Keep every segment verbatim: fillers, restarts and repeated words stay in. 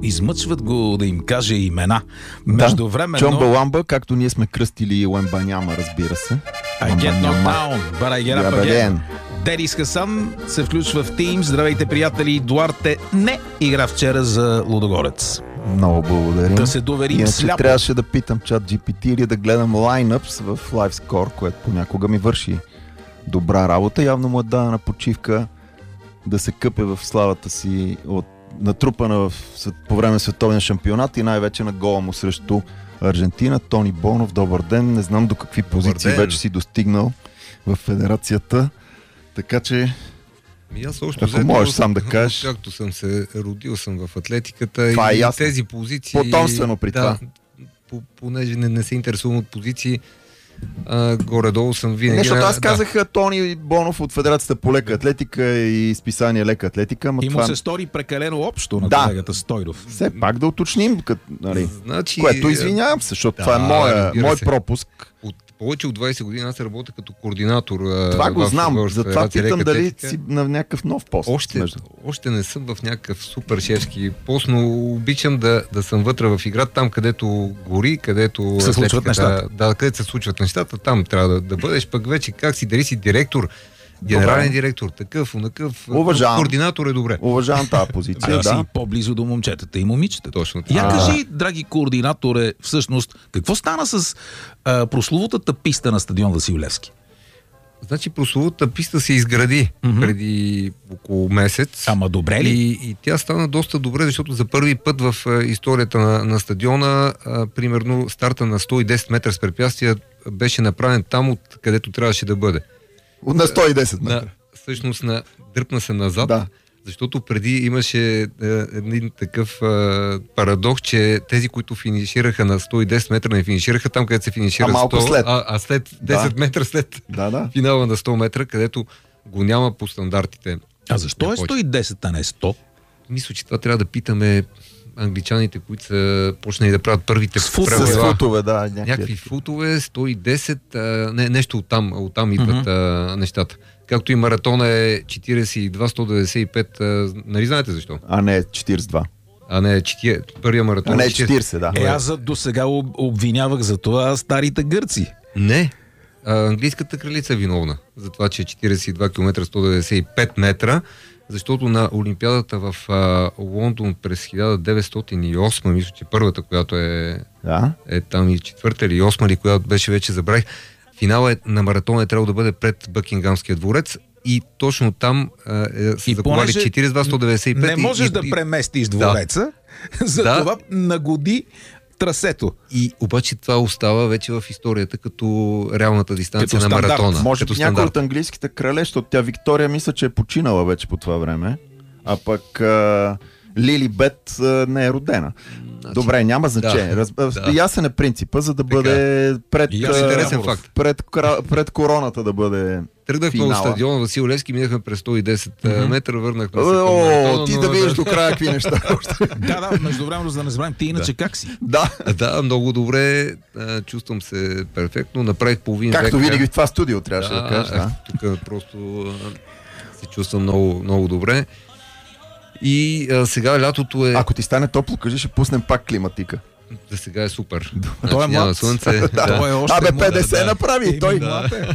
измъчват го да им каже имена. Да, Междувременно... Джон Баламба, както ние сме кръстили Уембаняма, разбира се. I get knocked down, but I get up again. Дедис Хасан се включва в Тим. Здравейте, приятели. Дуарте не игра вчера за Лудогорец. Много благодарим. Да се доверим Иначе сляпо. трябваше да питам чат джи пи ти или да гледам лайнъпс в LiveScore, което понякога ми върши добра работа. Явно му е дадена почивка да се къпе в славата си от натрупана в, по време на световния шампионат и най-вече на гола му срещу Аржентина. Тони Бонов, добър ден. Не знам до какви позиции вече си достигнал в федерацията. Така че И аз още ако можеш сам да кажеш. Както съм се родил съм в атлетиката това и е ясно. тези позиции... Потомствено при да, това. По, понеже не, не се интересувам от позиции, а, горе-долу съм винаги... Не, защото аз да. казах Тони Бонов от Федерацията по лека атлетика и списание Лека атлетика. Ама И му това... се стори прекалено общо на Да. колегата Стойров. Все пак да уточним, кът, нали, Значи, което извинявам се, защото да, това е моя, разбира мой се. пропуск. От повече от двайсет години аз работя като координатор. Това го в знам, Българската затова федерация питам лека дали атлетика. си на някакъв нов пост. Още, между- още не съм в някакъв супер шефски пост, но обичам да, да съм вътре в играта, там където гори, където Се случват атлетиката- нещата. Да, където се случват нещата, там трябва да, да бъдеш, пък вече как си, дали си директор, генерален Добре. директор, такъв, онакъв, Уважавам. координатор е добре. Уважавам тази позиция, Да си да. по-близо до момчетата и момичетата. Точно така. Я А. кажи, драги координаторе, всъщност, какво стана с а, прословутата писта на стадион Васил Левски? Значи прословутата писта се изгради Мгм. преди около месец. Ама добре ли? И, и тя стана доста добре, защото за първи път в а, историята на, на стадиона, а, примерно старта на сто и десет метра с препятствия беше направен там, от където трябваше да бъде. На сто и десет метра. На, всъщност на, дръпна се назад, Да. защото преди имаше е, един такъв е, парадокс, че тези, които финишираха на сто и десет метра, не финишираха там, където се финишира А малко сто, след. А, а след десет Да. метра след Да, да. финала на сто метра, където го няма по стандартите. А защо е Повече. сто и десет, а не сто? Мисля, че това трябва да питаме англичаните, които са почнали да правят първите С фут- С правила. футове, да. Някакви. Някакви футове, сто и десет, а, не, нещо оттам, оттам идват Мгм. а, нещата. Както и маратона е четирийсет и два сто деветдесет и пет, а, нали знаете защо? А не четирийсет и два. А не, четири, първия маратон А не е четирийсет. четирийсет, да. Е, аз за- до сега об- обвинявах за това старите гърци. Не, а, английската кралица е виновна за това, че четирийсет и два километра сто деветдесет и пет метра, защото на Олимпиадата в а, Лондон през хиляда деветстотин и осма, мисля, че първата, която е, Да. е там и четвърта или осма, или която беше вече забравих, финала е, на маратона е трябвало да бъде пред Бъкингамския дворец и точно там а, е, са И заковали понеже четирийсет и два сто деветдесет и пет. Не можеш и, да и, преместиш двореца, затова нагоди трасето. И обаче това остава вече в историята като реалната дистанция Като на стандарт. маратона. Може като би някой стандарт. от английските крале, защото тя Виктория мисля, че е починала вече по това време. А пък а, Лили Бет а, не е родена. Значи, Добре, няма значение. да, Раз, да. Ясен е принципа, за да Така. бъде пред, И аз а, интересен Яворов. факт. пред, кра- пред короната да бъде. Тръгнахме финала. от стадиона Васил Левски, минахме през сто и десет mm-hmm. метра, върнахме се към О, маратона, ти но да видиш до края какви неща. Да, да, междувременно, за да не забравим, ти иначе как си? Да, Да, много добре, а, чувствам се перфектно, направих половин както век. винаги в това студио трябваше да, Да, кажеш. Да. тук просто а, се чувствам много, много добре. И а, сега лятото е... Ако ти стане топло, кажи, ще пуснем пак климатика. За сега е супер. Той е няма млад. слънце. Той е още Абе, млад, петдесет да. направи и той. Млад е.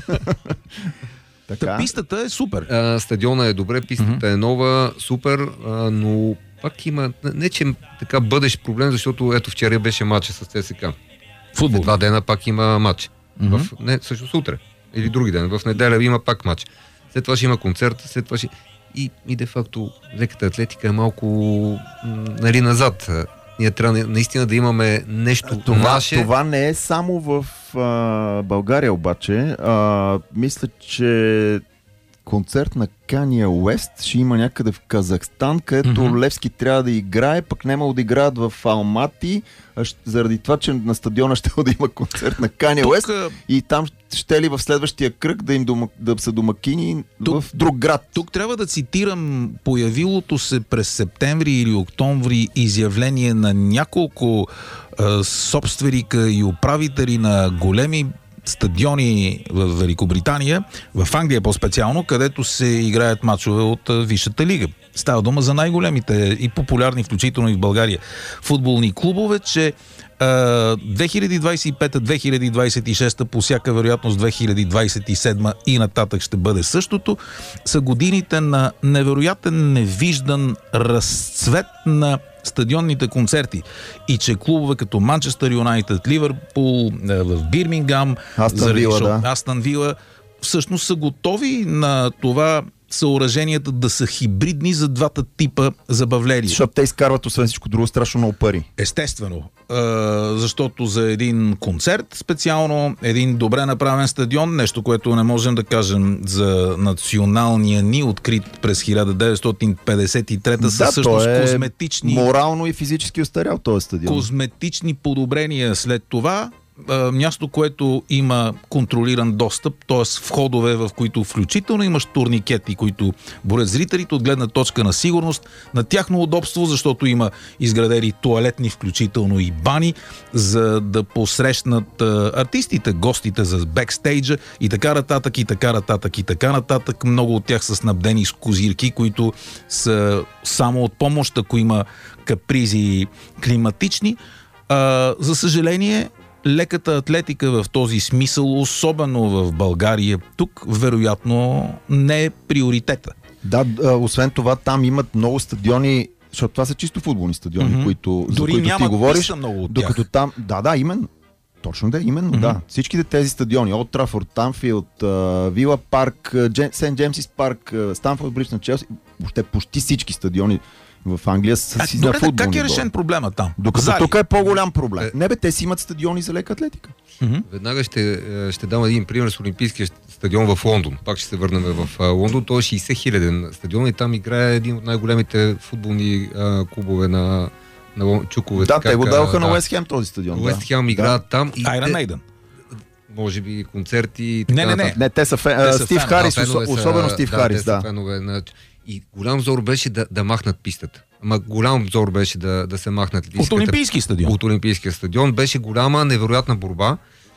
Така. Та пистата е супер. А, стадиона е добре, пистата Мгм. е нова, супер, а, но пак има, не че така бъдещ проблем, защото ето вчера беше матча с ЦСКА. Футбол. Два дена пак има матч. Мгм. В, не, също утре. Или други ден. В неделя има пак матч. След това ще има концерт, след това ще... И, и де-факто леката атлетика е малко м, нали, назад. Ние трябва наистина да имаме нещо Това, наше. това не е само в а, България обаче. А, мисля, че концерт на Kanye West ще има някъде в Казахстан, където Мгм. Левски трябва да играе, пък няма да играят в Алмати, а ще, заради това, че на стадиона ще да има концерт на Kanye Тук, West а, и там ще ли в следващия кръг да им дома, да са домакини Тук- в друг град. Тук трябва да цитирам появилото се през септември или октомври изявление на няколко а, собственика и управители на големи стадиони в Великобритания, в Англия по-специално, където се играят мачове от а, Висшата лига. става дума за най-големите и популярни, включително и в България, футболни клубове, че две хиляди двадесет и пета - две хиляди двадесет и шеста, по всяка вероятност две хиляди двадесет и седма и нататък ще бъде същото, са годините на невероятен, невиждан разцвет на стадионните концерти. И че клубове като Манчестър Юнайтед, Ливърпул, в Бирмингам, Астън Вила, да. Астън Вила, всъщност са готови на това съоръженията да са хибридни за двата типа забавления. Защото те изкарват, освен всичко друго, страшно много пари. Естествено, защото за един концерт специално, един добре направен стадион, нещо, което не можем да кажем за националния ни, открит през хиляда деветстотин петдесет и трета, да, са всъщност е козметични, морално и физически устарял този стадион. Козметични подобрения след това. Място, което има контролиран достъп, т.е. входове, в които включително имаш турникети, които борят зрителите от гледна точка на сигурност, на тяхно удобство, защото има изградени тоалетни, включително и бани, за да посрещнат артистите, гостите за бекстейджа и така нататък, и така нататък, и така нататък. Много от тях са снабдени с козирки, които са само от помощ, ако има капризи климатични. А, за съжаление, леката атлетика в този смисъл, особено в България, тук вероятно не е приоритета. Да, освен това там имат много стадиони, защото това са чисто футболни стадиони, mm-hmm. които, за дори които ти говориш. Много от докато тях. Там, да, да, именно. Точно да, именно, mm-hmm. да. Всичките тези стадиони, Олд Трафорд, Анфилд, Вила парк, Сент Джеймсис парк, Станфорд Бридж на Челси, въобще почти всички стадиони в Англия са си за футболни. Как е решен проблема там? Докато тук е по-голям проблем. Е... Не бе, те си имат стадиони за лека атлетика. Mm-hmm. Веднага ще, ще дам един пример с Олимпийския стадион в Лондон. Пак ще се върнем в Лондон. Той е шейсет хиляден стадион и там играе един от най-големите футболни а, клубове на, на чукове. Да, как, те го даваха да, на Уест Хем този стадион. Уест Хем играят да. Там. Iron Maiden. Може би концерти. Не, не, не. Не, те са, фен... те са Стив фен, Харис, да, особено Стив да, Харис. Да, фенове на... И голям зор беше да, да махнат пистата. Ама голям зор беше да, да се махнат пистата. От Олимпийски стадион. От Олимпийския стадион. Беше голяма, невероятна борба.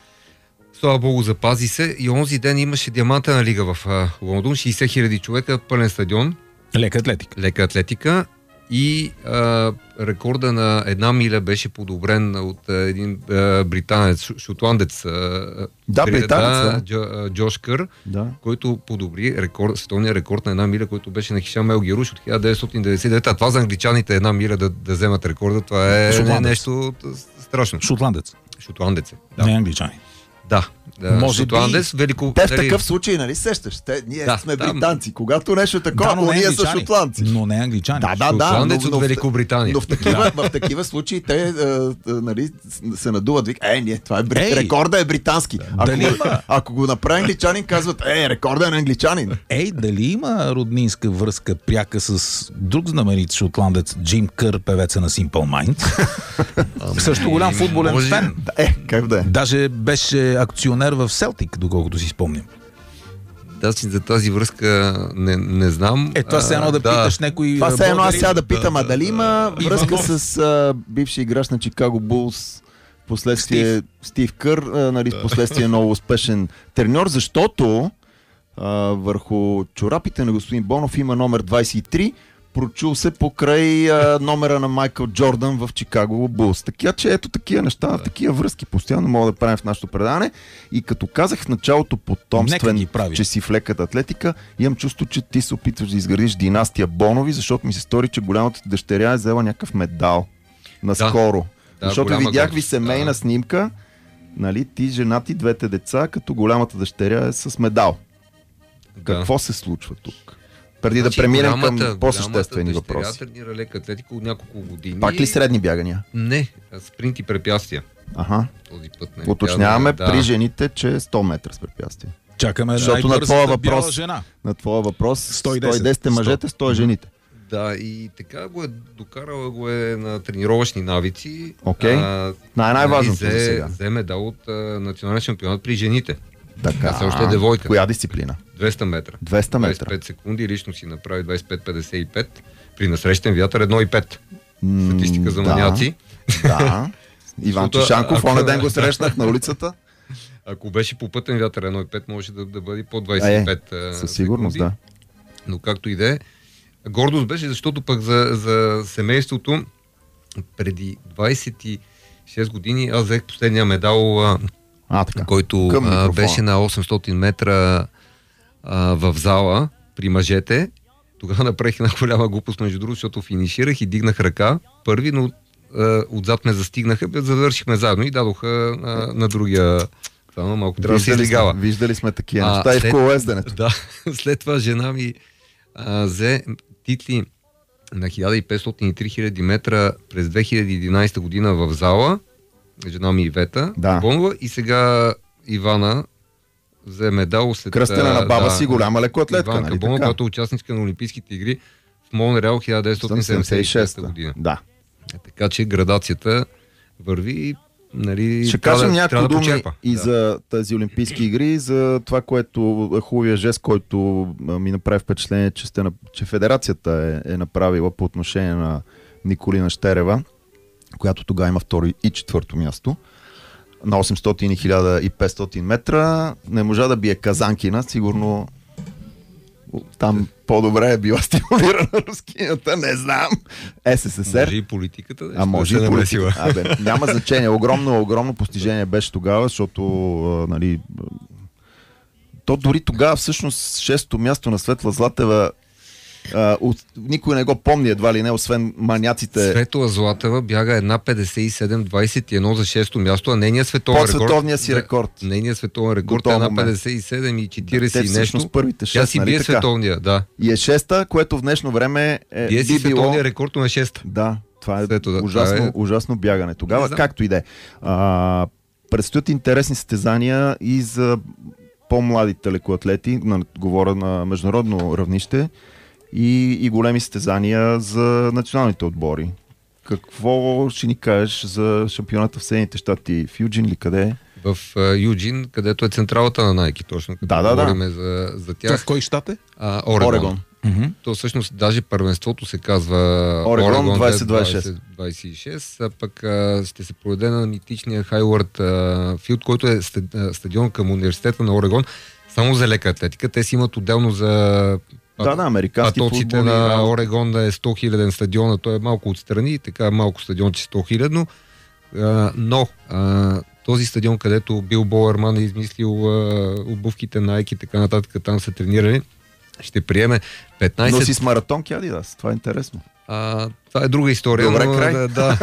Слава Богу, запази се. И онзи ден имаше диамантена лига в а, Лондон. шейсет хиляди човека, пълен стадион. Лека атлетика. Лека атлетика. И а, рекорда на една миля беше подобрен от а, един а, британец, шотландец. А, да, британец, да. Джо, Джош Кър, да. който подобри рекорд, световния рекорд на една миля, който беше на Хишам Ел Геруш от хиляда деветстотин деветдесет и девета. А това за англичаните една миля да, да вземат рекорда, това е не, нещо страшно. Шотландец. Шотландец. Да. Не англичани. Да. Да, може Шотландец, би... велико... Те в такъв случай, нали сещаш? Те, ние да, сме да, британци. Когато нещо е такова, да, но ние са шотландци. Но не англичани. Да, да, да. Шотландец но, но, от Великобритания. Но в такива, в такива случаи те а, а, нали, се надуват. Вик, е, не, това е брит... Ей, рекорда е британски. Ако, дали има... ако го направи англичанин, казват, е, рекорда е на англичанин. Ей, дали има роднинска връзка пряка с друг знаменит шотландец, Джим Кър, певеца на Simple Minds? Също голям футболен може... фен. Да, е, как да е. Даже беше акционер в Селтик, доколкото си спомням. Да, си за тази връзка не, не знам. Е, това се едно да, да питаш някой... Това се едно аз сега да питам, да, а дали има да, връзка Иванов. с а, бивши играч на Чикаго Булс, последствие Стив, Стив Кър, а, нали, в последствие много успешен треньор, защото а, върху чорапите на господин Бонов има номер двадесет и три, прочул се покрай а, номера на Майкъл Джордан в Чикаго Булс. Така че ето такива неща, да. Такива връзки постоянно мога да правим в нашото предаване. И като казах в началото потомствен, че си в леката атлетика, имам чувство, че ти се опитваш да изградиш династия Бонови, защото ми се стори, че голямата дъщеря е взела някакъв медал наскоро. Да. Защото видях ви семейна да. снимка, нали, ти, жена ти, двете деца, като голямата дъщеря е с медал. Да. Какво се случва тук? Преди значи, да преминем към по-съществени въпроси. Тренира лека атлетика от няколко години. Пак ли средни бягания? Не, спринт и препятствия. Ага. Този път не. Уточняваме да. при жените, че сто метра с препятствия. Чакаме защото на твоя въпрос, жена. На твоя въпрос сто и десет, сто и десет е мъжете, сто е жените. Да, и така го е докарала го е на тренировъчни навици. Окей. Okay. Най- най-важното нали, за сега. Взе медал от а, национален шампионат при жените. Така. Все още е девойка. Коя дисциплина? двеста метра. двеста метра. двадесет и пет секунди, лично си направи двадесет и пет петдесет и пет. При насрещен вятър едно и пет. Статистика за маняци. Да. Иван Чешанков, оня ден го срещнах на улицата. Ако беше по пътен вятър едно и пет, може да, да бъде по двадесет и пет е, със сигурност, секунди. Да. Но както и да е, гордост беше, защото пък за, за семейството преди двайсет и шест години аз взех последния медал, а, а, така. който а, беше на осемстотин метра а, в зала при мъжете. Тогава направих една голяма глупост, между другото, защото финиширах и дигнах ръка първи, но а, отзад ме застигнаха, завършихме заедно и дадоха а, на другия. Това малко трябва да се излегава. Виждали сме такива неща и в колоезденето. Да, след това жена ми а, взе титли на хиляда и петстотин и три хиляди метра през две хиляди и единайсета година в зала. Жена ми Ивета да. Бонова и сега Ивана взе медал след... Кръстена на баба да, си, голяма лекоатлетка. Иванка нали, Бонова, която е участничка на Олимпийските игри в Монреал хиляда деветстотин седемдесет и шеста година. Да. Така че градацията върви. Нали, ще кажем да, някакво думи да и да. за тези олимпийски игри, за това, което е хубавия жест, който ми направи впечатление, че, сте, че федерацията е, е направила по отношение на Николина Щерева, която тогава има второ и четвърто място на осемстотин и хиляда и петстотин метра. Не можа да бие Казанкина, сигурно там по-добре е била стимулирана рускинята, не знам. СССР. Може и политиката. Да, а може да и политиката. Абе, няма значение. Огромно, огромно постижение беше тогава, защото а, нали, то дори тогава всъщност шесто място на Светла Златева а, от, никой не го помни едва ли не, освен маняците. Светла Златева бяга една петдесет и седем двайсет и едно за шесто място, а нейният световен рекорд... По-световния си рекорд. Да, нейният световен рекорд е една петдесет и седем и четирийсет да, и нещо. Първите шест, Тя си нали, бие така? световния, да. И е шеста, което в днешно време е, бие си би било... световния рекорд на шеста. Да, това е Свето, да, ужасно, това е... ужасно бягане. Тогава, както и да е. Предстоят интересни състезания и за по-младите лекоатлети, на, говоря на международно равнище, и, и големи състезания за националните отбори. Какво ще ни кажеш за шампионата в Съединените щати? В Юджин ли къде е? В uh, Юджин, където е централата на Nike, точно като да, да, говорим да. за, за тях. В кой щат е? А, Орегон. Орегон. Mm-hmm. То всъщност даже първенството се казва Орегон двайсет двайсет и шест, а пък а, ще се проведе на митичния Хайуард Филд, който е стадион към университета на Орегон, само за лека атлетика. Те си имат отделно за да, да, американски патоците футболи, на да. Орегон е сто хиляден стадион, той е малко отстрани, така малко стадион, че сто хилядно, а, но а, този стадион, където Бил Боуерман е измислил а, обувките на Nike и така нататък, там са тренирани, ще приеме петнайсет... Но си с маратонки Адидас, това е интересно. А, това е друга история. Добре, но, край. Да, да.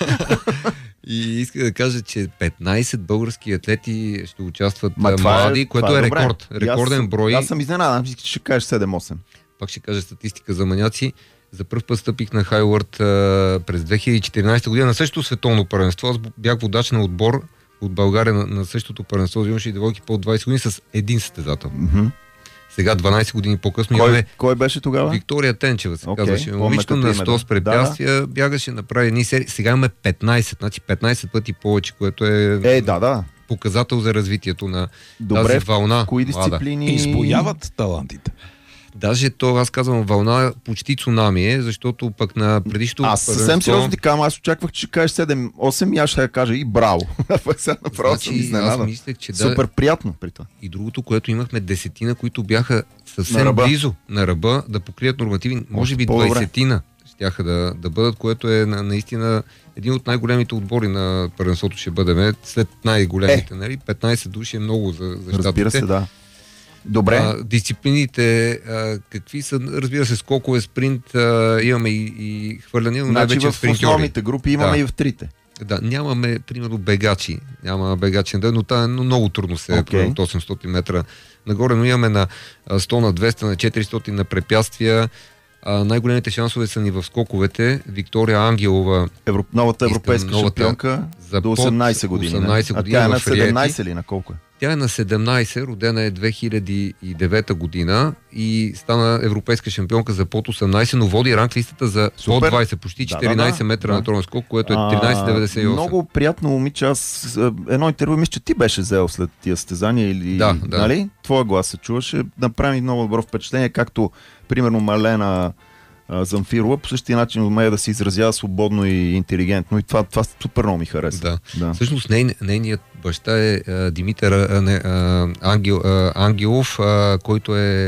И иска да кажа, че петнайсет български атлети ще участват Ма, млади, е, което е, е рекорд. Рекорден аз, брой. Аз съм изненадан, ще кажеш седем-осем. Пак ще кажа статистика за маняци. За първ път стъпих на Хайуард през две хиляди и четиринайсета година на същото световно първенство. Аз бях водач на отбор от България на, на същото първенство за юноши и девойки по двайсет години с един състезател. Mm-hmm. Сега дванайсет години по-късно кой, имаме... Кой беше тогава? Виктория Тенчева се okay, казваше. Момичето на сто с препятствия, да, бягаше, направи едни серии. Сега имаме петнайсет, значи петнайсет пъти повече, което е, е да, да. показател за развитието на добре, тази вълна. В кои дисциплини... Избояват талантите. Даже то, аз казвам, вълна почти цунами е, защото пък на предишното... Аз съвсем сериозно ти казвам, аз очаквах, че ще кажеш седем-осем и аз ще я кажа и браво. Пък сега направо съм изненадан. Мислех, че супер да... приятно при това. И другото, което имахме десетина, които бяха съвсем на близо на ръба да покрият нормативи, може би двайсетина щяха да, да бъдат, което е на, наистина един от най-големите отбори на първенството ще бъдем, след най-големите, е. нали? петнайсет души е много за, за щатите. Разбира се, да. Добре. А, дисциплините, а, какви са, разбира се, скокове, спринт, а, имаме и, и хвърляне, но значи най-вече в спринтьори. основните групи имаме да. и в трите. Да, нямаме, примерно, бегачи. Няма бегачи, но това е много трудно се е okay. от осемстотин метра нагоре, но имаме на сто, на двеста, на четиристотин на препятствия. А, най-големите шансове са ни в скоковете. Виктория Ангелова, Евро... новата европейска новата, шампионка за до осемнайсет години. осемнайсет години. А тя е на седемнайсет или на колко е? Тя е на седемнайсет, родена е две хиляди и девета година и стана европейска шампионка за под осемнайсет, но води ранглистата за Супер. под двайсет, почти четиринайсет да, да, метра да. на тронен скок, което е тринайсет деветдесет и осем. Много приятно момиче, аз едно интервю мисля, че ти беше взел след тия състезания или, да, да. нали? Твоя глас се чуваше, направи много добро впечатление, както примерно Малена Замфирова по същия начин умее да се изразява свободно и интелигентно и това, това супер много ми хареса. Да. Да. Всъщност ней, нейният баща е а, Димитър а, не, а, Ангел, а, Ангелов, а, който е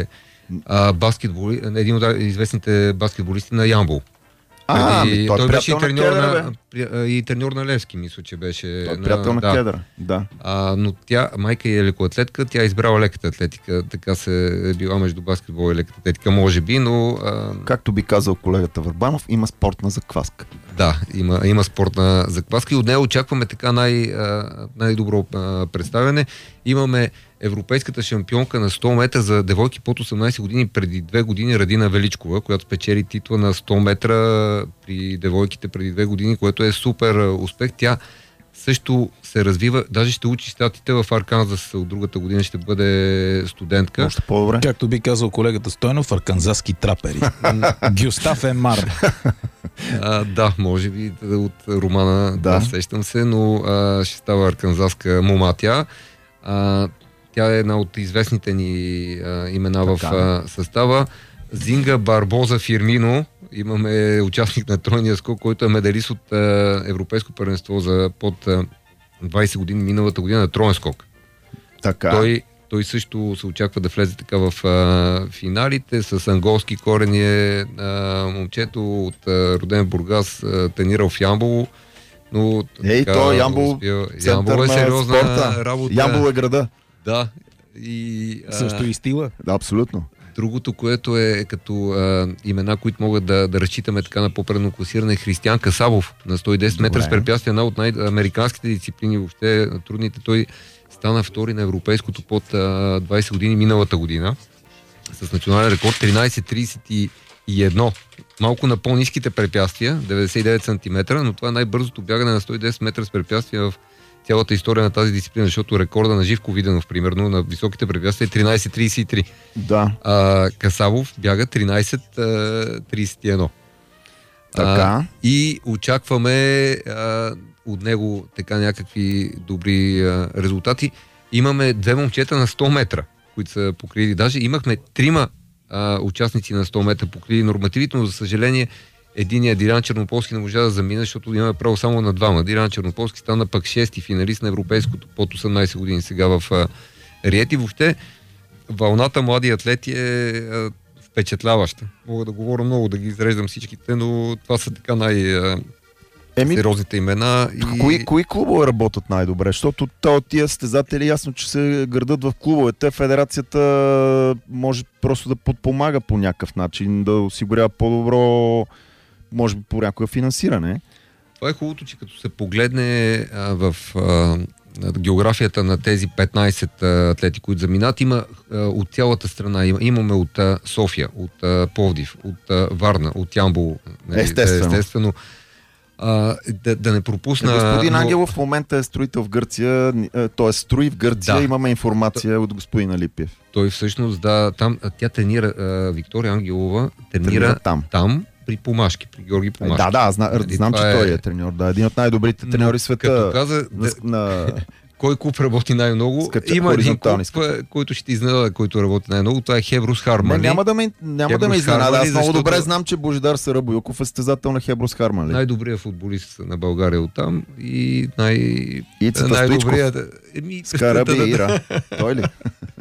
а, баскетболи, един от известните баскетболисти на Ямбол. А, Преди, ами, той, той беше и треньор, Кедър, на, и треньор на Левски, мисля, че беше. Той е приятел на, да. Кедър, да. А, но тя, майка е лекоатлетка, тя е избрала леката атлетика, така се е била между баскетбол и леката атлетика, може би, но... А... Както би казал колегата Върбанов, има спортна закваска. Да, има, има спортна закваска и от нея очакваме така най, най-добро представяне. Имаме европейската шампионка на сто метра за девойки под осемнайсет години преди две години, Радина Величкова, която спечели титла на сто метра при девойките преди две години, което е супер успех. Тя също се развива, даже ще учи статите в Арканзас, от другата година ще бъде студентка. Още по-добре. Както би казал колегата Стойнов, арканзаски трапери. Гюстав Емар. А, да, може би от романа, да, да сещам се, но а, ще става арканзаска мома тя. А, тя е една от известните ни а, имена така в а, състава. Зинга Барбоза Фирмино, имаме участник на тройния скок, който е медалист от а, Европейско първенство за под а, двайсет години миналата година на троен скок. Така. Той, той също се очаква да влезе така в а, финалите, с анголски корени е а, момчето от а, роден в Бургас, а, тренирал в Ямбол. Но, Ей, така, той Ямбол, успел... Ямбол е сериозна спорта. работа. Ямбол е града. Да. И, а... Също и стила. Да, абсолютно. Другото, което е като а, имена, които могат да, да разчитаме така на по-предно класиране, е Християн Касабов на сто и десет метра с препятствия, една от най-американските дисциплини, въобще трудните. Той стана втори на европейското под а, двайсет години миналата година с национален рекорд тринайсет трийсет и едно. Малко на по-ниските препятствия, деветдесет и девет сантиметра, но това е най-бързото бягане на сто и десет метра с препятствия в цялата история на тази дисциплина, защото рекорда на Живко Виденов, примерно, на високите препятствия е тринайсет трийсет и три. Да. А, Касабов бяга тринайсет трийсет и едно. Така. А, и очакваме а, от него така някакви добри а, резултати. Имаме две момчета на сто метра, които са покрили. Даже имахме трима а, участници на сто метра покрили нормативите, но за съжаление единият Дилян Чернополски не можа да замине, защото имаме право само на двама. Дилян Чернополски стана пък шести финалист на европейското под осемнайсет години сега в а, Риети. Въобще вълната млади атлети е а, впечатляваща. Мога да говоря много, да ги изреждам всичките, но това са така най- Еми, сериозните имена. И... Кои, кои клубове работят най-добре? Защото от тия състезатели ясно, че се градат в клубовете. Федерацията може просто да подпомага по някакъв начин, да осигурява по-добро, може би по някое финансиране. Това е хубавото, че като се погледне а, в а, географията на тези петнайсет а, атлети, които заминат, има а, от цялата страна. Има, имаме от а, София, от а, Пловдив, от а, Варна, от Ямбол. Нали, естествено. естествено. А, да, да не пропусна... Господин но... Ангелов в момента е строител в Гърция, т.е. строи в Гърция, да. Имаме информация Т... от господин Алипиев. Той всъщност, да, там, тя тренира, а, Виктория Ангелова тренира, тренира там. там при Помашки, при Георги Помашки. Да, да, зна, знам, че е... той е треньор, да, един от най-добрите треньори в света. Като каза, на, на... кой клуб работи най-много? Скача, има един клуб, който ще ти изненада, който работи най-много. Това е Хеброс Хармали. Не, няма да ме, няма да ме изненада. Аз много добре знам, че Божидар Сарабойков е състезател на Хеброс Хармали. Най-добрият футболист на България оттам и най... Ицата най-добрият... Еми... Скараби Ира. Той ли?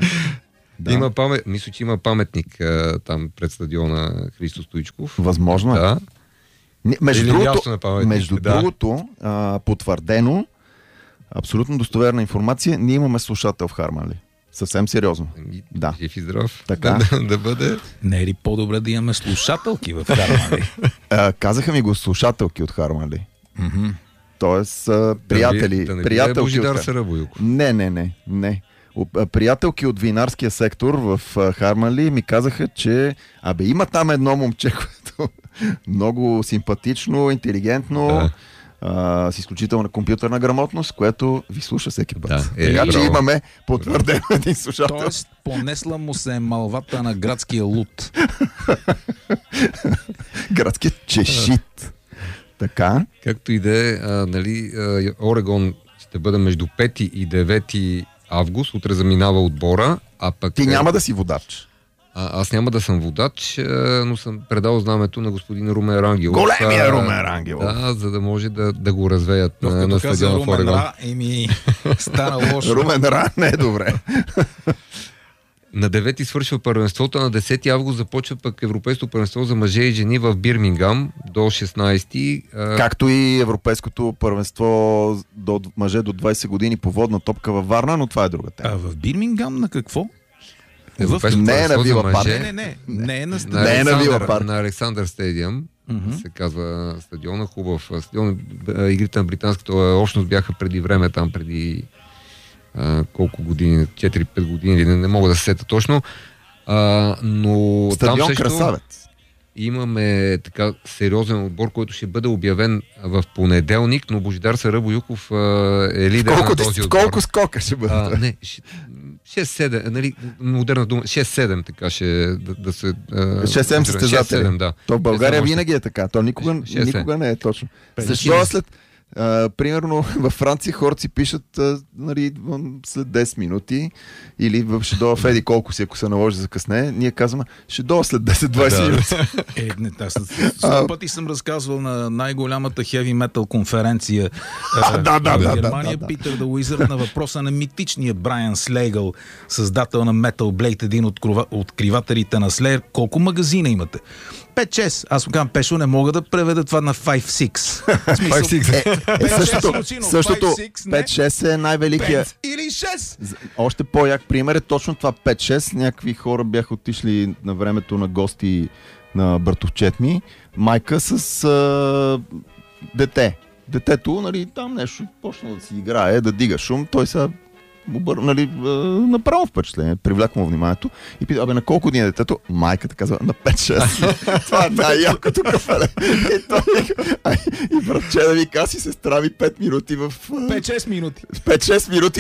Да. Има памет... Мисля, че има паметник а, там пред стадиона Христо Стоичков. Възможно е. Да. Между Или другото, между да. другото а, потвърдено, абсолютно достоверна информация, ние имаме слушател в Хармали. Съвсем сериозно. И, да. Жив и здрав. Така. Да, да бъде. Не е ли по-добре да имаме слушателки в Хармали? а, казаха ми го слушателки от Хармали. Mm-hmm. Тоест, а, приятели. Да не, да приятелки не Божидар от... Сарабойко. Не, не, не, не. Приятелки от винарския сектор в Хармали ми казаха, че абе има там едно момче, което много симпатично, интелигентно, да. а, с изключителна компютърна грамотност, което ви слуша всеки път. Да, е, така че браво. имаме потвърдено един слушател. Тоест, понесла му се малвата на градския лут. Градският чешит. Така. Както и да е, нали, Орегон ще бъде между пети и девети август, утре заминава отбора, а пък... Ти няма да си водач. А, аз няма да съм водач, но съм предал знамето на господин Румен Рангелов. Големия а, Румен Рангелов! Да, за да може да, да го развеят но, на, на стадиона в Орегон. Ра, и ми стана лошо. Румен Ра не е добре. На девети свършва първенството, на десети август започва пък Европейското първенство за мъже и жени в Бирмингам до шестнайсети. Както и Европейското първенство до мъже до двайсет години по водна топка във Варна, но това е друга тема. А в Бирмингам на какво? Европейското Не е на първенство за Вила Парк. Не, мъже. не, не. Не е на На, стадион. Не е на Александър, Вила Парк. на Александър Стадиум, Мгм. се казва стадиона, хубав стадион. Игрите на британската общност бяха преди време там, преди а, колко години, четири-пет години, или не, не мога да се сета точно. А, но Стадион там също Красавец. имаме така сериозен отбор, който ще бъде обявен в понеделник, но Божидар Сарабоюков е лидер Колко, на дис- този отбор. колко скока ще бъде? А, не, шест-седем, нали, модерна дума, шест-седем така ще да, да се... а, шест-седем състезатели. шест-седем, да. То в България шест-седем винаги е така. То никога, шест-седем. никога не е точно. Значи, Защо след... А, примерно във Франция хората си пишат а, нали, м, след десет минути или в ще дойда в еди колко си, ако се наложи за късне, ние казваме ще дойда след десет-двайсет Да. минути. Е, не, аз сто пъти съм разказвал на най-голямата хеви метал конференция а, да, да, в да, Германия. да, да. Питър да Уизърд на въпроса на митичния Брайан Слейгъл, създател на Metal Blade, един от крова- откривателите на Slayer. Колко магазина имате? пет-шест. Аз му казвам, Пешо, не мога да преведа това на пет-шест. В смисъл, Е, същото, Луцино, същото пет-шест, не. пет-шест е най-великия. пет или шест. З- Още по-як пример е точно това пет-шест. Някакви хора бяха отишли на времето на гости на братовчет ми. Майка с а, дете. Детето, нали, там нещо почна да си играе, да дига шум. Той се обър... нали, а, направо впечатление. Привлека му вниманието и пита, абе на колко дни е детето? Майката казва, на пет-шест. Това е най-якото кафеле. И той вика, «Ай, и братче да ви каси се страви пет минути в... а, пет-шест минути. пет-шест минути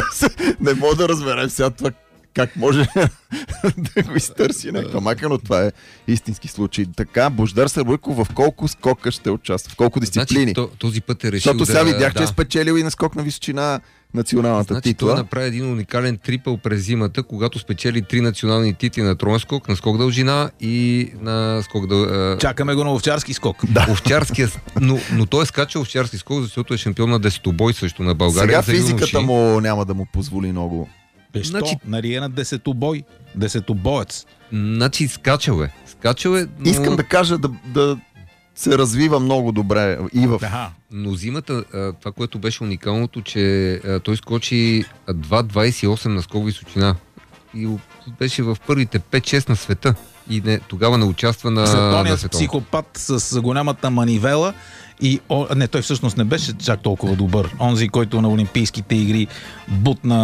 не мога да разберем сега това как може да го изтърси някаква мака, но това е истински случай. Така, Божидар Сарабоюков в колко скока ще участва? В колко дисциплини? Значи, то, този път е решил Защото да... сега видях, че да. е спечелил и на скок на височина националната Значи той титла. направи един уникален трипъл през зимата, когато спечели три национални титли на троен скок, на скок дължина и на скок дъл... Чакаме го на овчарски скок. Да. овчарския, но, но той е скачал овчарски скок, защото е шампион на десетобой също на България. Сега за физиката юноши. му няма да му позволи много. Защо? Значи- Нали е на десетобой. Десетобоец. Значи скачал е. Скачал е, но, Искам да кажа да, да се развива много добре и в... Аха. но зимата, а, това, което беше уникалното, че а, той скочи два двайсет и осем на скок височина. И у- беше в първите пет-шест на света. И не, тогава не участва на, на Светлоният световно. психопат с голямата манивела и о, не, той всъщност не беше чак толкова добър. Онзи, който на Олимпийските игри бутна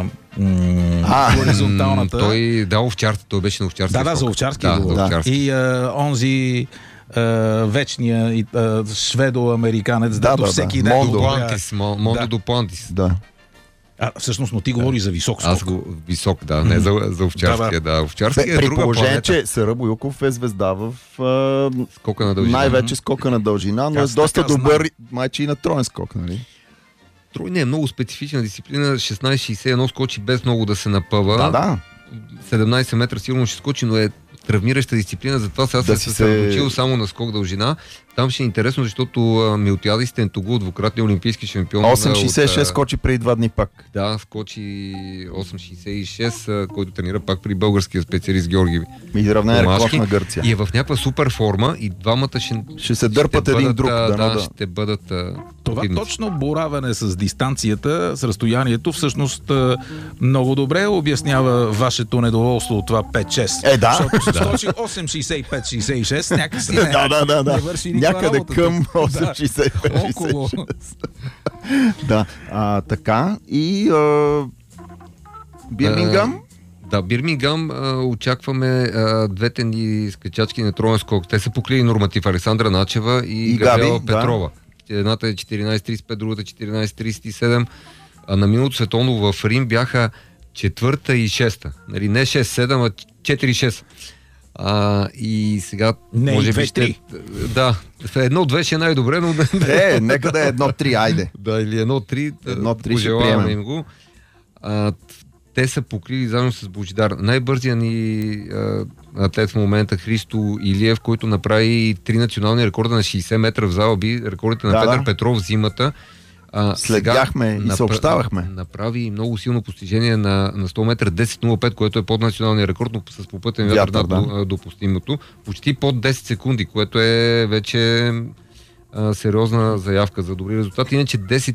м- А, хоризонталната. М, Той, да, овчарски, той беше на овчарски Да, да, скок. за овчарски Да, говоря. за овчарски. И а, онзи а, вечния и, а, шведо-американец, Да, дето да, всеки да. ден Мондо. го говоря. Дуплантис, Мо- Мондо Да. Дуплантис. Да. А, всъщност, но ти говориш за висок скок. Аз го висок, да, не за, за овчарския, да. Овчарския е При друга положение, планета. че Сарабоюков е звезда в а, Скока на дължина. най-вече скока на дължина, но Аз е доста така добър знам. майче и на троен скок, нали? Тройния е много специфична дисциплина. шестнайсет шейсет и едно скочи без много да се напъва. Да, да. седемнайсет метра сигурно ще скочи, но е травмираща дисциплина, затова сега Да се си е се- съсредоточил само на скок дължина. Там ще е интересно, защото а, Милтиади Стентогул, двукратния олимпийски шампион. осем от, шейсет и шест а, скочи преди два дни пак. Да, скочи осем шейсет и шест, а, който тренира пак при българския специалист Георги И равнен рекорд Томашки. на Гърция. И е в някаква супер форма и двамата ще, Ще се дърпат ще един бъдат, друг. а, Да, да, да. ще бъдат а, Това противници. точно боравене с дистанцията, с разстоянието, всъщност а, много добре обяснява вашето недоволство от това пет-шест. Е, да. Защото се скочи осем шейсет и пет шейсет и шест, някакси не, Да, да, да, да. не върши никаква Някъде работа към тук. осем Да. шейсет и пет Около. шейсет и шест. Да, а, така и а, Бирмингам. Да, Бирмингам а, очакваме а, двете ни скачачки на троен скок. Те са покрили норматив Александра Начева и, И Габриела Габи, да. Петрова. Едната е четиринайсет трийсет и пет, другата четиринайсет трийсет и седем. А на миналото световно в Рим бяха четвърта и шеста. Нали, не шест-седем, а четири-шест. А, и сега Не, може и би две-три. ще... Да, едно-две ще е най-добре, но... Е, нека да е едно-три, айде. Да, или едно-три. Едно-три ще пожелаваме приемем. им го. А, те са покрили заедно с Божидар. Най-бързия ни а, атлет в момента Христо Илиев, който направи три национални рекорда на шейсет метра в залби, рекордите на Да, Петър да. Петров в зимата. А, Следяхме сега и съобщавахме. Направи много силно постижение на, на сто метра десет нула пет, което е под националния рекорд, но с попътен вятър над да. допустимото. Почти под десет секунди, което е вече а, сериозна заявка за добри резултати. Иначе десет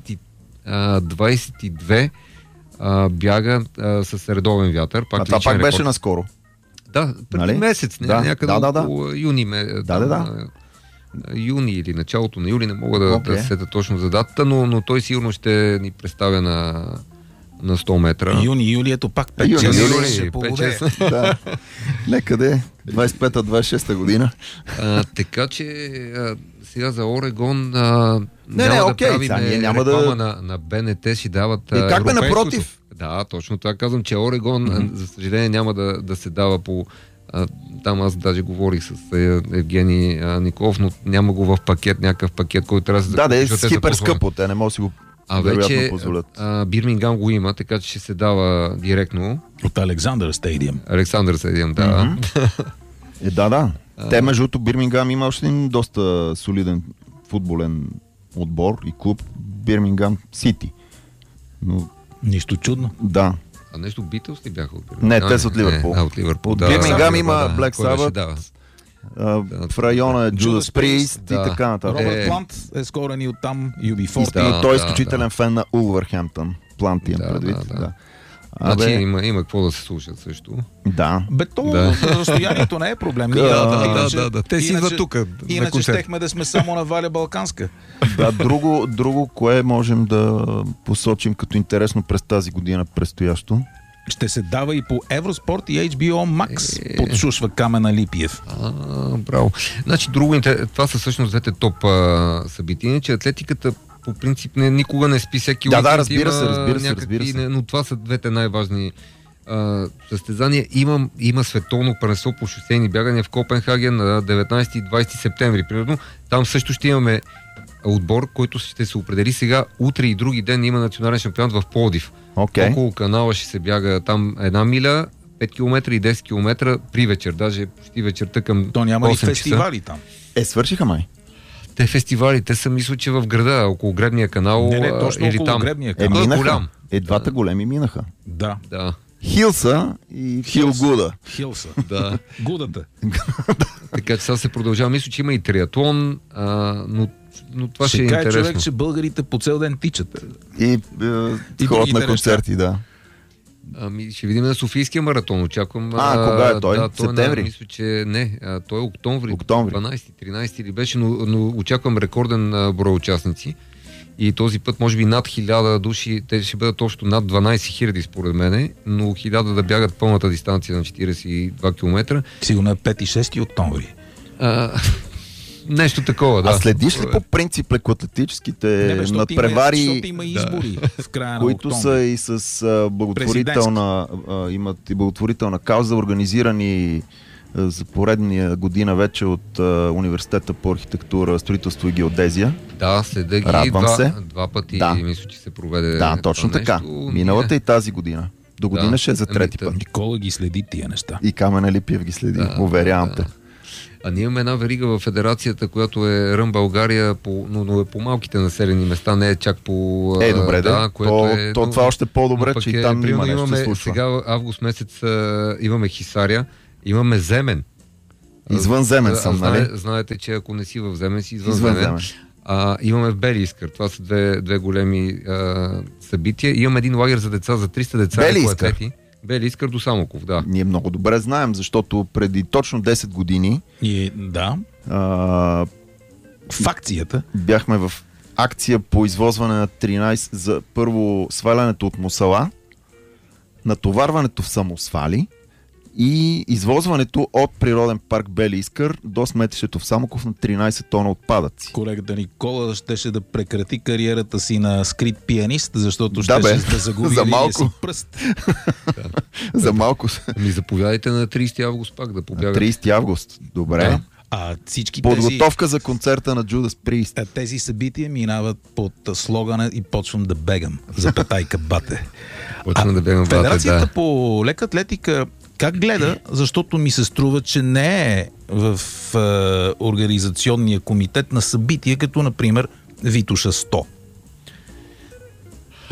двайсет и две а, бяга а, с редовен вятър. Пак а това пак беше наскоро. Да, преди нали? месец, да. някъде да, да, да. около юни. Ме, да, там, да, да. юни или началото на юли, не мога да, okay. да сета точно за датата, но, но той сигурно ще ни представя на, на сто метра. Юни, юли, ето пак пет шест да. Некъде двайсет и пета двайсет и шеста година. А, така че а, сега за Орегон а, не, няма не, да окей, правим okay, реклама да... на, на БНТ, си дават и как бе напротив? Да, точно това казвам, че Орегон, mm-hmm. за съжаление, няма да, да се дава по... А, там аз даже говорих с е, Евгений а, Николов, но няма го в пакет, някакъв пакет, който трябва да се... Да, да, е супер скъпо, те не могат да си го а вече а, Бирмингам го има, така че ще се дава директно. От Александър Стадиум. Александър Стадиум, да. Mm-hmm. е, да, да. А... Те, между другото, Бирмингам има още един доста солиден футболен отбор и клуб, Бирмингам Сити. Но... Нищо чудно. Да. А нещо Битълс ли бяха от Бирмингам? Не, те са от Ливърпул. А, от Ливърпул, от да. Бирмингам има да, Black Sabbath, да. Uh, в района е Judas Priest да. и така нататък. Робърт Плант е скорен и оттам, Ю Би форти. Да, и той е изключителен да, фен на Улвърхемптън. Плант имам да, предвид. Да, да. Да. А, значи бе... има, има какво да се слушат също. Да. Бе, то да. разстоянието не е проблем. Да, да, иначе, да, да. Те си идват тук. Иначе щехме да сме само на Валя Балканска. Да, друго, друго, кое можем да посочим като интересно през тази година предстоящо? Ще се дава и по Евроспорт и Ейч Би О Max, е... подшушва Камена Липиев. А, браво. Значи, друго, това са всъщност двете топ а, събития, че атлетиката по принцип не, никога не спи всеки да, уикенд. Да, разбира се, разбира се, някакви, разбира се. Не, но това са двете най-важни а, състезания. Има, има световно първенство по шосейни бягания в Копенхаген на деветнайсети и двайсети септември. Примерно, там също ще имаме отбор, който ще се определи сега. Утре и други ден има национален шампионат в Пловдив. Okay. Около канала ще се бяга там една миля, пет километра и десет километра при вечер, даже почти вечерта към то няма и фестивали часа. Там. Е, свършиха май. Те фестивали, те са мисля, че в града, около Гребния канал. Не, не, точно или около там. Гребния канал. Е, минаха. Голям. Е, двата големи минаха. Да. Да. Хилса и Хилгуда. Хилса. Да. Гудата. Така че сега се продължава. Мисля, че има и триатлон, а, но, но това ще, ще е интересно. Ще човек, че българите по цел ден тичат. И, е, и ходят на концерти, неща. Да. Ами, ще видим на Софийския маратон. Очаквам. А, а кога е той? Да, той септември? На, мисля, че не. А, той е октомври. октомври. дванайсети, тринайсети или беше, но, но очаквам рекорден а, брой участници. И този път може би над хиляда души, те ще бъдат общо над дванайсет хиляди според мене, но хиляда да бягат пълната дистанция на четирийсет и два километра. Сигурно е пети и шести октомври. А, нещо такова, да. А следиш ли по принцип лекоатлетическите надпревари, защото има избори да. В края на които октомври. Са и с а, благотворителна, а, имат и благотворителна кауза, организирани а, за поредния година вече от а, Университета по архитектура, строителство и геодезия. Да, следа ги Радвам два, се. два пъти да. мисля, че се проведе. Да, точно така. Нещо. Миналата и тази година. До година да. Ще е за трети ами, път. Никола ги следи тия неща. И Камена Липиев ги следи, да, уверявам да. Те. А ние имаме една верига в федерацията, която е Рън България, по, но, но е по малките населени места, не е чак по... Е, добре, да. да което то, е, то но, това още по-добре, че е, и там има нещо имаме, се случва. Сега август месец а, имаме Хисаря, имаме Земен. Извън Земен а, съм, знае, нали? Знаете, че ако не си в Земен, си извън, извън Земен. Земен. А, имаме в Бели Искър. Това са две, две големи а, събития. Имаме един лагер за деца, за триста деца. Бели Искър? Бели Искър до Самоков, да. Ние много добре знаем, защото преди точно десет години и, да. А, в акцията бяхме в акция по извозване на тринайсет за първо свалянето от мусала, натоварването в самосвали и извозването от природен парк Бели Искър до сметището в Самоков на тринайсет тона отпадъци. Колегата Никола щеше да прекрати кариерата си на скрит пианист, защото да, щеше да загуби за малко. Си пръст. За малко. Ми заповядайте на трийсети август пак да побягате. трийсети август, добре. Да. А всички подготовка тези, за концерта на Judas Priest. Тези събития минават под слогана и почвам да бегам за петайка бате. Почвам да бегам бате, Федерацията да. по лека атлетика как гледа, защото ми се струва, че не е в е, организационния комитет на събития, като например Витуша сто.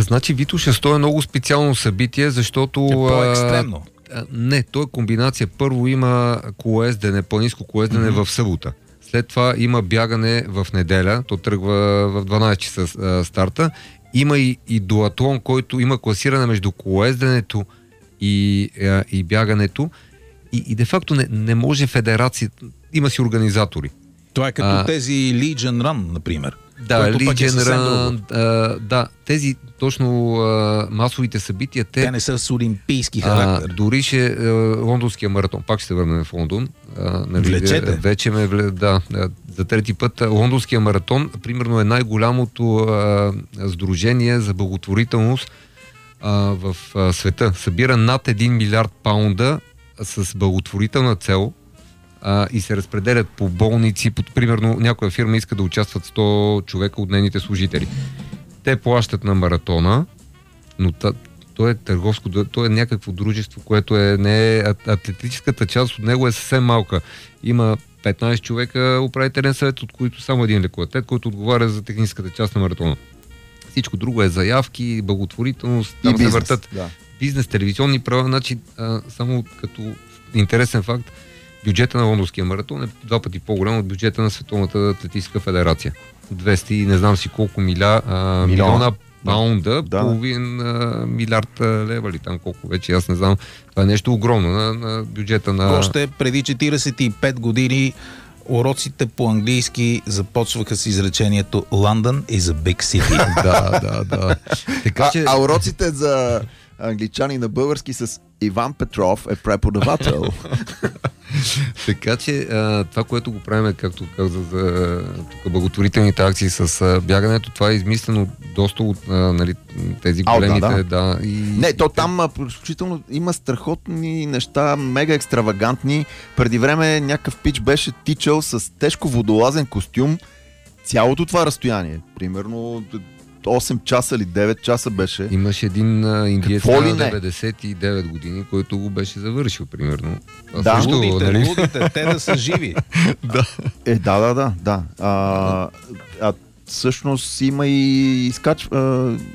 Значи Витоша сто е много специално събитие, защото... Е по-екстремно. А, не, то е комбинация. Първо има колоездене, планинско колоездене mm-hmm. в събота. След това има бягане в неделя, то тръгва в дванайсет часа а, старта. Има и, и дуатлон, който има класиране между колоезденето и, а, и бягането. И, и де-факто не, не може федерация, има си организатори. Това е като а, тези Legion Run, например. Да, Legion Run, а, да, тези точно а, масовите събития, те... Те не са с олимпийски характер. А, дори ще а, лондонския маратон, пак ще се върнем в Лондон. А, нали, Влечете. Вече ме, да, за трети път. Лондонския маратон, примерно, е най-голямото а, сдружение за благотворителност а, в а, света. Събира над един милиард паунда с благотворителна цел а, и се разпределят по болници. Под, примерно, някоя фирма иска да участват сто човека от нейните служители. Те плащат на маратона, но та, то е търговско, то е някакво дружество, което е не е, атлетическата част от него е съвсем малка. Има петнайсет човека управителен съвет, от които само един лекоатлет, който отговаря за техническата част на маратона. Всичко друго е заявки, благотворителност, там и бизнес, се въртат да. бизнес, телевизионни права, значи а, само като интересен факт, бюджета на лондонския маратон е два пъти по-голям от бюджета на Световната атлетическа федерация. двеста и не знам си колко миля, а, милиона паунда, да. Половин а, милиард лева или там колко вече, аз не знам. Това е нещо огромно на, на бюджета на... Още преди четирийсет и пет години уроците по английски започваха с изречението London is a big city. да, да, да. Така, че... а, а уроците за англичани на български с Иван Петров е преподавател. Така че а, това, което го правим, както каза за тук, благотворителните акции с а, бягането, това е измислено доста от а, нали, тези големите. А, да, да. Да, и... Не, то там включително има страхотни неща, мега екстравагантни. Преди време някакъв пич беше тичал с тежко водолазен костюм цялото това разстояние. Примерно осем часа или девет часа беше. Имаше един а, индиец на деветдесет и девет години, който го беше завършил, примерно. А да, също, лудите, нали? лудите, те да са живи. да. Е, да, да, да. да. А, а всъщност има и изкач... А,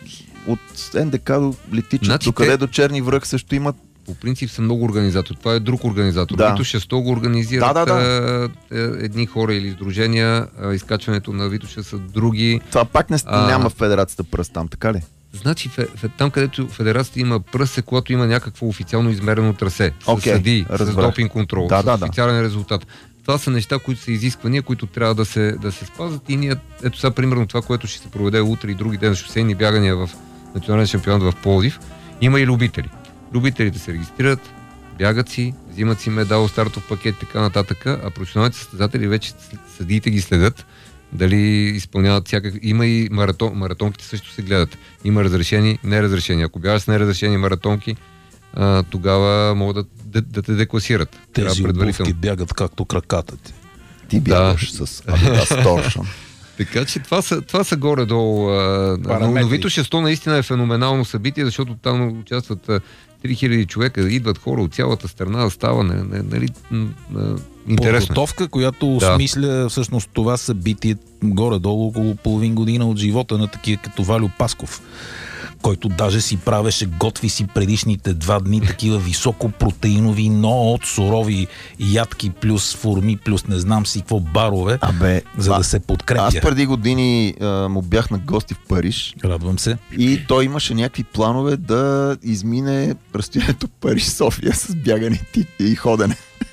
от НДК до Летича, значи, до къде те... до Черни връх също имат. По принцип са много организатори. Това е друг организатор. Да. Витоша сто го организират да, да, да. Е, едни хора или издружения. Изкачването на Витоша са други. Това пак не, а... няма в федерацията пръст там, така ли? Значи там, където федерацията има пръст, е когато има някакво официално измерено трасе. Okay, с съдии, разбрах. с допинг контрол, да, с да, официален да. резултат. Това са неща, които са изисквания, които трябва да се, да се спазват и ние, ето сега примерно това, което ще се проведе утре и други ден, шосейни бягания в национален шампионат в Пловдив, има и любители. Любителите се регистрират, бягат си, взимат си медал, стартов пакет и така нататък, а професионалните състезатели вече съдиите ги следят, дали изпълняват всякак... Има и маратон... маратонките също се гледат. Има разрешени, неразрешени. Ако бягаш с неразрешени маратонки, а, тогава могат да, да, да те декласират. Тези обувки бягат както краката ти. Ти бягаш да. С Adidas Torsion. Така че това са, това са горе-долу. Но, но Витоша сто наистина е феноменално събитие, защото там участват три хиляди човека, идват хора от цялата страна, да става нали, интересно. Подготовка, която осмисля да. Всъщност това събитие горе-долу около половин година от живота на такива като Валю Пасков, който даже си правеше, готви си предишните два дни такива високопротеинови, но от сурови ядки плюс форми, плюс не знам си какво барове, Абе, за а, да се подкрепя. Аз преди години а, му бях на гости в Париж. Радвам се. И той имаше някакви планове да измине разстоянието Париж-София с бягане и ходене.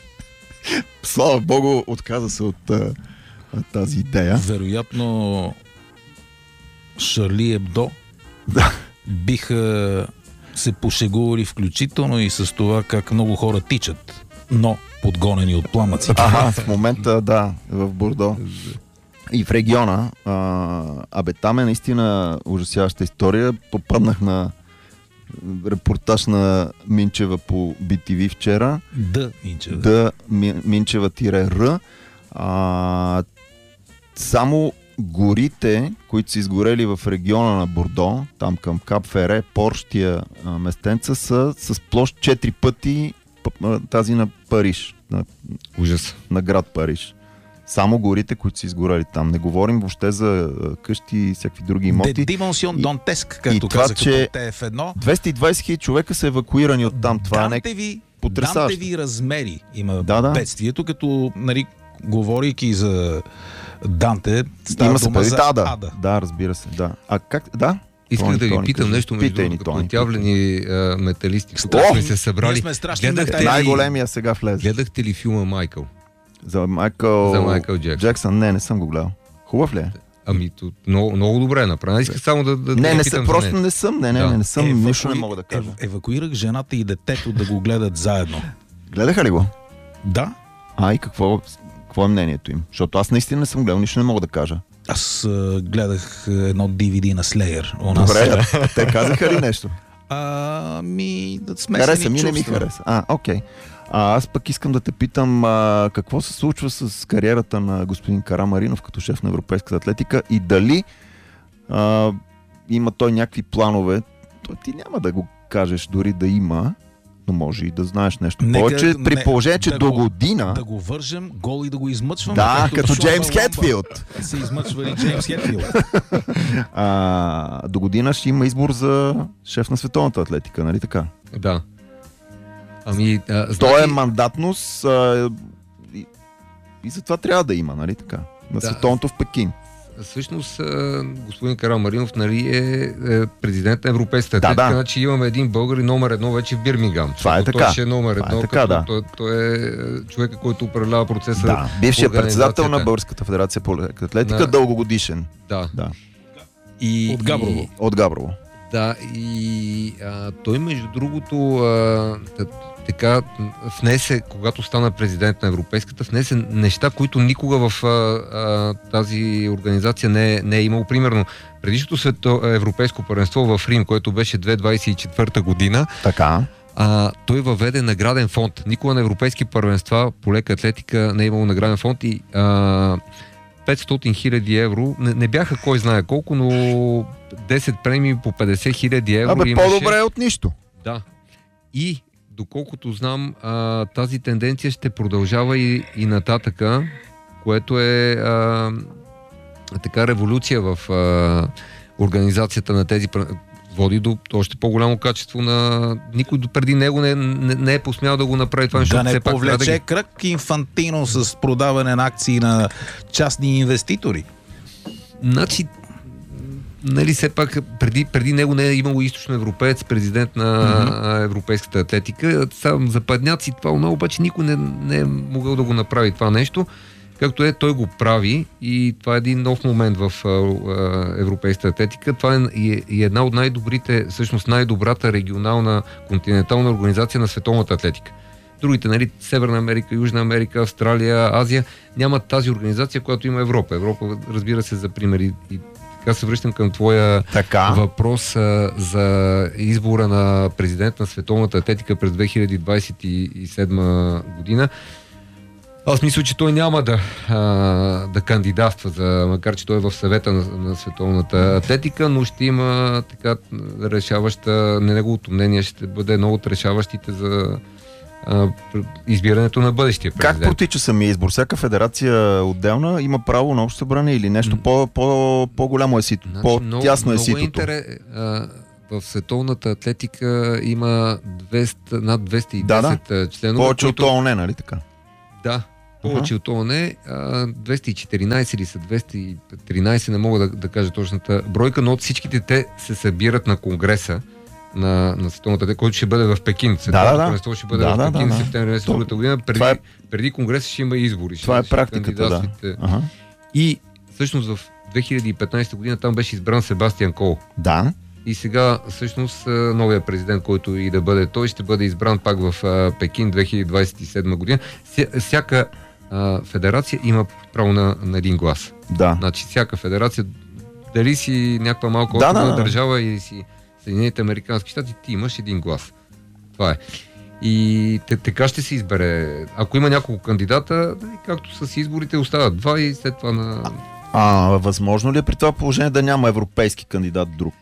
Слава Богу, отказа се от а, тази идея. Вероятно Шарли Ебдо да. биха се пошегували включително и с това как много хора тичат, но подгонени от пламъците. Ага, в момента да, в Бордо. И в региона. А, абе, там е наистина ужасяваща история. Попаднах на репортаж на Минчева по Би Ти Ви вчера. Да, Минчева. Да, Минчева-Р. А, само горите, които са изгорели в региона на Бордо, там към Кап Фере, Порщия местенца, са с площ четири пъти тази на Париж. На, Ужас. На град Париж. Само горите, които са изгорали там. Не говорим въобще за къщи и всякакви други имоти. Де Димонсион Донтеск, както това, казаха че по Т Ф едно. двеста и двадесет хиляди човека са евакуирани от там. Това Данте е ви, потресаващо. Данте ви размери има Да, да. бедствието, като, нали, говорейки за Данте, става Има се дума преди за Ада. Ада. Да, разбира се. Да. А как? Да? Исках Тони, да ви Тони, питам кажи. нещо, между Питай ни, другото, Тони, като явлени а, металисти. Тук О! сме се събрали. Ние сме страшни Гледахте метали. ли, Най-големия сега влезе. гледахте ли филма Майкъл? За Майкъл... За Майкъл Джексън. Джексън. Не, не съм го гледал. Хубав ли е? Ами, то, много, много добре е направено. Исках само да, да Не, да не питам съм, за просто него. не съм. Не, не, Да. не, не съм. Евакуи- Нищо не мога да кажа. ев- Евакуирах жената и детето да го гледат заедно. Гледаха ли го? Да, А, и какво, какво е мнението им? Защото аз наистина не съм гледал, нищо не мога да кажа. аз а, гледах а, едно Ди Ви Ди на Slayer. У нас. Добре, а те казаха ли нещо? А, ми, да смесени Хареса ми, не ми чувства. хареса. А, окей. А, аз пък искам да те питам а, какво се случва с кариерата на господин Карамаринов като шеф на Европейската атлетика и дали а, има той някакви планове. Той ти няма да го кажеш дори да има, но може и да знаеш нещо Нека- повече, при не, положение, че да до го- година... Да го вържем гол и да го измъчваме. Да, както като Шон Джеймс Баломба Хетфилд. Се измъчвали Джеймс Хетфилд. А, до година ще има избор за шеф на световната атлетика, нали така? Да. Ами, а, значи, То е мандатност а, и, и затова трябва да има, нали така? На Да. световното в Пекин. всъщност а, господин Карамаринов, нали, е, е президент на Европейската Да, атлетика, да. значи имаме един българи номер едно вече в Бирмингам. Това е Защото така. Той ще е номер Това е едно, така, като да. той, той е човека, който управлява процеса. Да, бившият по председател на организацията. Българската федерация по леката атлетика, На- дългогодишен. Да. Да. И, От Габрово. И, От Габрово. да, и а, той между другото а, т- така внесе, когато стана президент на Европейската, внесе неща, които никога в а, а, тази организация не, е- не е имал. Примерно, предишното свето, европейско първенство в Рим, което беше две хиляди двадесет и четвърта година, Така. а, той въведе награден фонд. Никога на европейски първенства по лека атлетика не е имало награден фонд и а, петстотин хиляди евро, не, не бяха кой знае колко, но десет премии по петдесет хиляди евро Абе, имаше. по-добре е от нищо. Да. И доколкото знам, а, тази тенденция ще продължава и, и нататъка, което е а, така революция в а, организацията на тези пр- води до още по-голямо качество на... Никой преди него не, не, не е посмял да го направи това, защото Да не все пак трябва да повлече ги... кръг Инфантино с продаване на акции на частни инвеститори. Значи, нали, все пак преди, преди него не е имало източноевропеец, президент на mm-hmm. европейската атлетика. Сам западняци това, но обаче никой не, не е могъл да го направи това нещо. Както е, той го прави и това е един нов момент в а, а, европейската атлетика. Това е и, и една от най-добрите, всъщност най-добрата регионална континентална организация на световната атлетика. Другите, нали, Северна Америка, Южна Америка, Австралия, Азия, нямат тази организация, която има Европа. Европа, разбира се, за пример. И, и така се връщам към твоя Така. въпрос а, за избора на президент на световната атлетика през две хиляди двадесет и седма година. Аз мисля, че той няма да, а, да кандидатства, за, макар че той е в съвета на, на световната атлетика, но ще има така решаваща, не неговото мнение ще бъде едно от решаващите за а, избирането на бъдещия президент. Как протича самия избор? Всяка федерация отделна има право на общо събрание или нещо по, по, по-голямо е сито, Значи, по-тясно е много ситото? интерес, а, в световната атлетика има двеста, над двеста и десет Да, да. членове. Повече които... от ООН, нали така? Да, повече uh-huh. от ООН, двеста и четиринадесет или са двеста и тринадесет, не мога да, да кажа точната бройка, но от всичките те се събират на конгреса на, на световната атлетика, който ще бъде в Пекин. Световното да. първенство ще бъде Да, в да, Пекин да, в да. септември месец другата година. Преди, е- преди конгреса ще има избори. Това ще, е практиката, да. ще Ага. И всъщност в две хиляди и петнадесета година там беше избран Себастиан Кол. Да. И сега всъщност новия президент, който и да бъде той, ще бъде избран пак в а, Пекин две хиляди двадесет и седма година. Ся, всяка а, федерация има право на, на един глас. Да. Значи всяка федерация, дали си някаква малко Да, да, да, да. държава или си Съединените американски щати, ти имаш един глас. Това е. И те, така ще се избере. Ако има няколко кандидата, дали, както с изборите остават два и след това на... А, възможно ли е при това положение да няма европейски кандидат друг?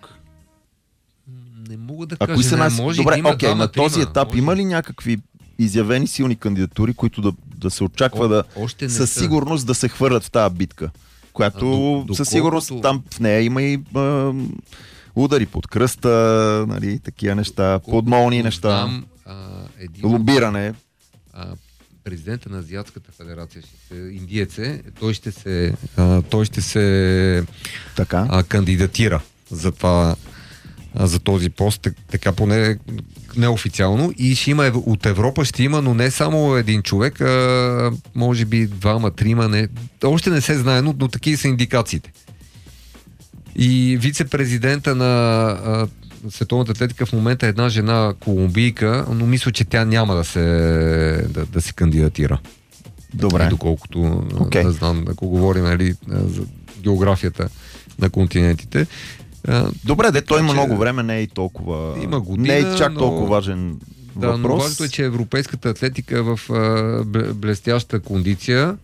Не мога да А кажа, кои са не, нас... може Добре, да има окей, двама, на този трима, етап може. има ли някакви изявени силни кандидатури, които да, да се очаква О, да още не със са. сигурност да се хвърлят в тази битка, която А, до- със доколкото- сигурност там в нея има и а, удари под кръста, нали, такива неща, подмолни неща, Знам, а, един, лобиране. а, президента на Азиатската федерация, ще се, индиец е, той ще се, а, той ще се Така. а, кандидатира за това, а, за този пост, так- така поне неофициално, и ще има ев- от Европа ще има, но не само един човек, а може би двама, трима, не, още не се знае, но, но такива са индикациите. И вице-президента на а, Световната атлетика в момента е една жена колумбийка, но мисля, че тя няма да се, да, да се кандидатира. Добре. И доколкото Okay. okay. не знам, ако говорим, нали, за географията на континентите. А, Добре, де, той има че- много време, не е и толкова... Има година, не е чак но- толкова важен Да, но въпрос. важното е, че европейската атлетика е в а, бле- блестяща кондиция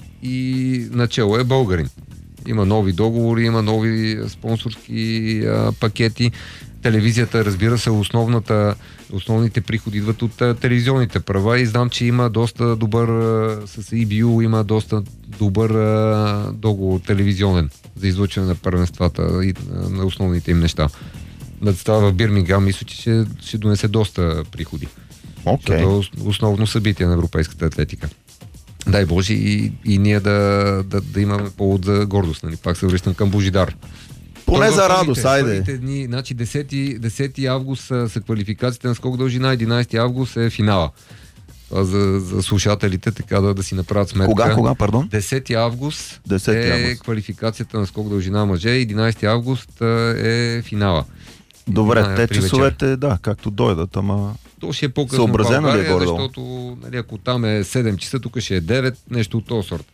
и начало е българин. Има нови договори, има нови спонсорски а, пакети. Телевизията, разбира се, основната, основните приходи идват от а, телевизионните права и знам, че има доста добър, а, с И Би Ю има доста добър а, договор телевизионен за излъчване на първенствата и а, на основните им неща. Да става в Бирмингам, мисля, че ще, ще донесе доста приходи. Окей. Okay. Защото е основно събитие на европейската атлетика. Дай Боже и, и ние да, да, да имаме повод за гордост. Нали? Пак се връщам към Божидар. Поне Той за в радост, първите- айде. първите дни, значи десети, десети август са, са квалификациите на скок дължина, единайсети август е финала. Това за, за слушателите, така да, да си направят сметка. Кога, кога, пардон? десети август десети е август. квалификацията на скок дължина мъже, единайсети август е финала. Добре, Една е те при вечер. часовете, да, както дойдат, ама... То ще е по-късно в Съобразено ли е България, горе-долу? защото нали, ако там е седем часа, тук ще е девет, нещо от този сорт.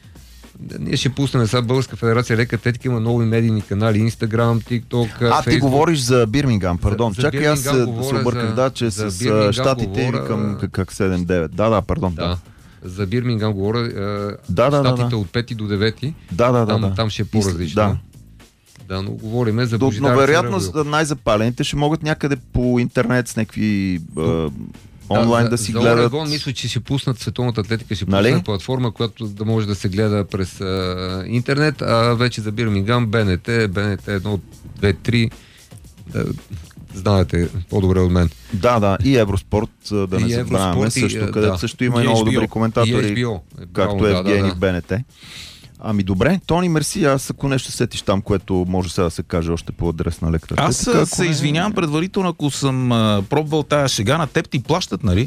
Да, ние ще пуснем сега Българска федерация лека атлетика, има нови медийни канали, Инстаграм, ТикТок, А, ти Фейсбук. говориш за Бирмингам, пардон. За- за Чакай, аз Бирмингам се, говоря се обърках, за- да, че за с Бирмингам а, щатите говоря- към как, как седем девет. Да, да, пардон. Да. За Бирмингам говоря, е, Да, да, да, щатите да. от пети до девети, Да, да, да. там, да. там ще е И с- по-различно. Да. Да, но говориме за До, Божидар но вероятно Царевил. с- най-запалените ще могат някъде по интернет с някакви а, онлайн за, да си за гледат. Орегон мисля, че ще пуснат Световната атлетика, ще Нали? пуснат платформа, която да може да се гледа през а, интернет, а вече за Бирмингам, БНТ, БНТ едно, две, три, да, знаете по-добре от мен. Да, да, и Евроспорт, а, да И не забравяме, Евроспорт, и, също, а, където да. също има И и много Ейч Би О. добри И коментатори, Ейч Би О. Е, както браво, Евгений да, в да, да. БНТ. Ами добре, Тони, мерси, аз ако нещо сетиш там, което може сега да се каже още по адрес на лекарите. Аз а, се извинявам предварително, ако съм а, пробвал тая шега, на теб ти плащат, нали?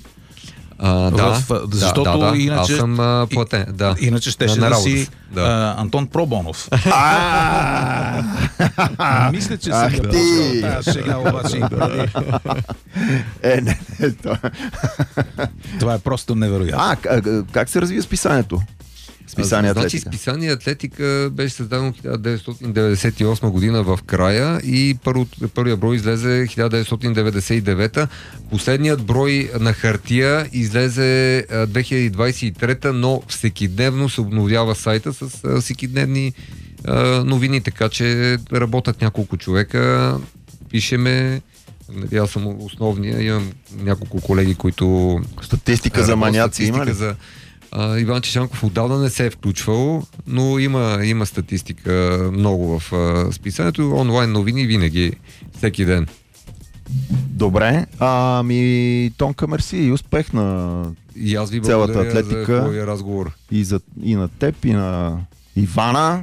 А, да, В- защото да, да, да. иначе- Аз съм а, платен, да. Иначе щеше На- на да работа си си, да. а, Антон Пробонов. Мисля, че Ах съм я ти! почнал тая шега, обаче. Е, не, не, това... Това е просто невероятно. А, как, как се развива списанието? Списание Значи Атлетика. списание Атлетика беше създадено хиляда деветстотин деветдесет и осма година в края и първо, първият брой излезе хиляда деветстотин деветдесет и девета. Последният брой на хартия излезе а, две хиляди двадесет и трета, но всекидневно се обновява сайта с а, всекидневни а, новини, така че работят няколко човека, пишеме. Нали, аз съм основния, имам няколко колеги, които Статистика за работят, маняци има статистика ли? за а, Иван Чешанков отдавна не се е включвал, но има, има статистика много в а, списанието. Онлайн новини винаги, всеки ден. Добре, ами Тонка, мерси и успех на И аз ви Цялата благодаря атлетика. за хубавия разговор. и, за, и на теб, и на Ивана.